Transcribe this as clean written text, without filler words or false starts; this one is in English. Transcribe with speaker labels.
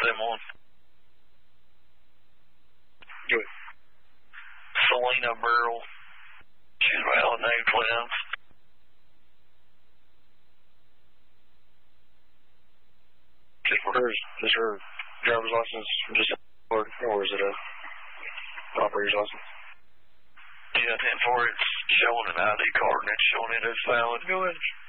Speaker 1: them on.
Speaker 2: Good.
Speaker 1: Selena Burrell. She's valid name, twins.
Speaker 2: Is her driver's license just or is it a operator's license?
Speaker 1: Yeah, 10-4, it's showing an ID card and it's showing it as valid.
Speaker 2: Go ahead.